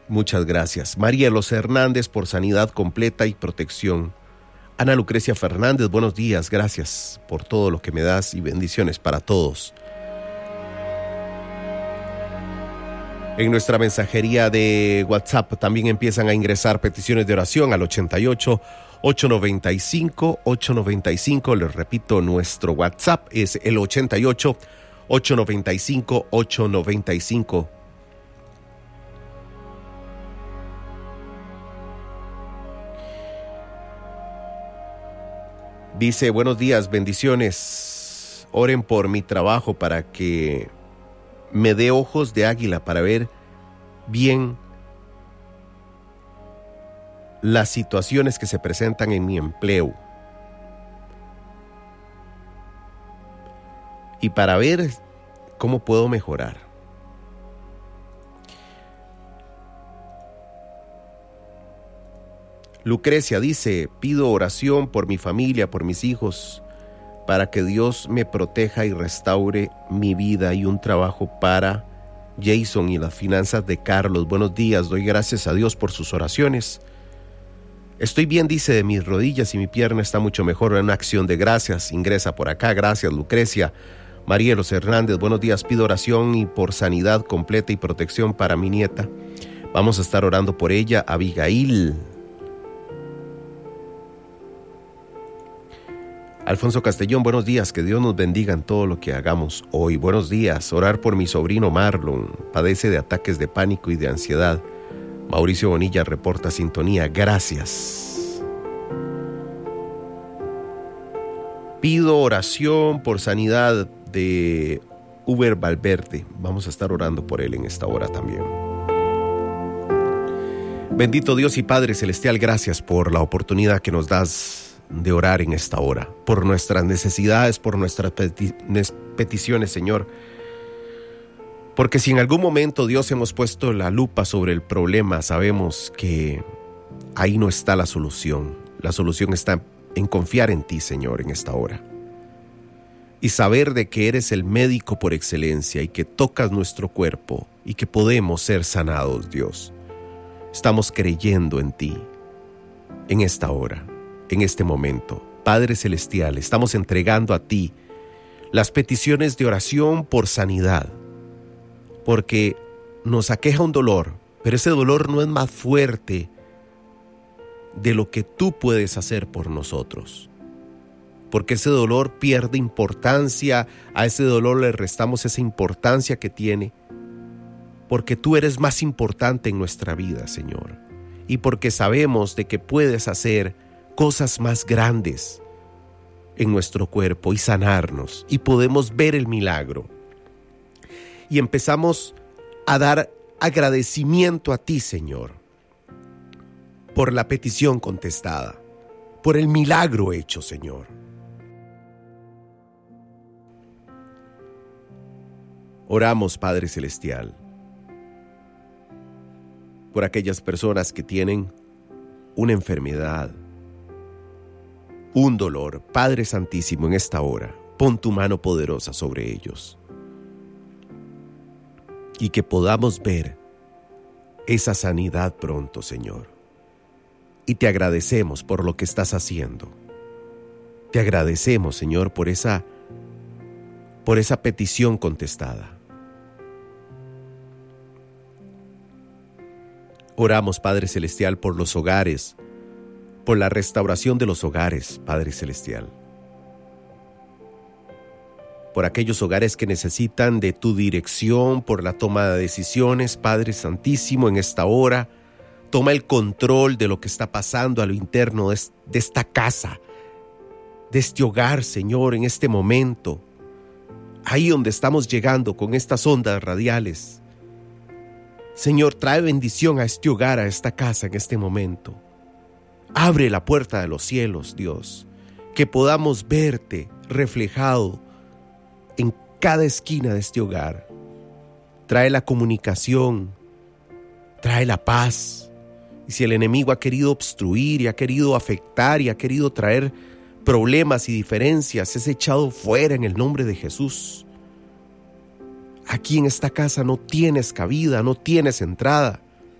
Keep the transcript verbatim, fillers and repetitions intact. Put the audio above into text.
Muchas gracias. Marielos Hernández por sanidad completa y protección. Ana Lucrecia Fernández, buenos días. Gracias por todo lo que me das y bendiciones para todos. En nuestra mensajería de WhatsApp también empiezan a ingresar peticiones de oración al ochenta y ocho, ochocientos noventa y cinco, ochocientos noventa y cinco. Les repito, nuestro WhatsApp es el ochenta y ocho, ochocientos noventa y cinco, ochocientos noventa y cinco. Dice, buenos días, bendiciones. Oren por mi trabajo para que me dé ojos de águila para ver bien las situaciones que se presentan en mi empleo y para ver cómo puedo mejorar. Lucrecia dice, pido oración por mi familia, por mis hijos, para que Dios me proteja y restaure mi vida y un trabajo para Jason y las finanzas de Carlos. Buenos días, doy gracias a Dios por sus oraciones. Estoy bien, dice, de mis rodillas y mi pierna está mucho mejor. En una acción de gracias, ingresa por acá. Gracias, Lucrecia. Marielos Hernández, buenos días, pido oración y por sanidad completa y protección para mi nieta. Vamos a estar orando por ella. Abigail. Alfonso Castellón, buenos días, que Dios nos bendiga en todo lo que hagamos hoy. Buenos días, orar por mi sobrino Marlon, padece de ataques de pánico y de ansiedad. Mauricio Bonilla reporta sintonía, gracias. Pido oración por sanidad de Uber Valverde, vamos a estar orando por él en esta hora también. Bendito Dios y Padre Celestial, gracias por la oportunidad que nos das de orar en esta hora, por nuestras necesidades, por nuestras peti- peticiones, Señor. Porque si en algún momento, Dios, hemos puesto la lupa sobre el problema, sabemos que ahí no está la solución. La solución está en confiar en ti, Señor, en esta hora. Y saber de que eres el médico por excelencia y que tocas nuestro cuerpo y que podemos ser sanados, Dios. Estamos creyendo en ti en esta hora. En este momento, Padre Celestial, estamos entregando a ti las peticiones de oración por sanidad, porque nos aqueja un dolor, pero ese dolor no es más fuerte de lo que tú puedes hacer por nosotros, porque ese dolor pierde importancia, a ese dolor le restamos esa importancia que tiene, porque tú eres más importante en nuestra vida, Señor, y porque sabemos de que puedes hacer cosas más grandes en nuestro cuerpo y sanarnos, y podemos ver el milagro. Y empezamos a dar agradecimiento a ti, Señor, por la petición contestada, por el milagro hecho, Señor. Oramos, Padre Celestial, por aquellas personas que tienen una enfermedad, un dolor. Padre Santísimo, en esta hora, pon tu mano poderosa sobre ellos y que podamos ver esa sanidad pronto, Señor. Y te agradecemos por lo que estás haciendo. Te agradecemos, Señor, por esa, por esa petición contestada. Oramos, Padre Celestial, por los hogares, por la restauración de los hogares, Padre Celestial. Por aquellos hogares que necesitan de tu dirección, por la toma de decisiones, Padre Santísimo, en esta hora. Toma el control de lo que está pasando a lo interno de esta casa, de este hogar, Señor, en este momento. Ahí donde estamos llegando con estas ondas radiales. Señor, trae bendición a este hogar, a esta casa en este momento. Abre la puerta de los cielos, Dios, que podamos verte reflejado en cada esquina de este hogar. Trae la comunicación, trae la paz. Y si el enemigo ha querido obstruir y ha querido afectar y ha querido traer problemas y diferencias, es echado fuera en el nombre de Jesús. Aquí en esta casa no tienes cabida, no tienes entrada.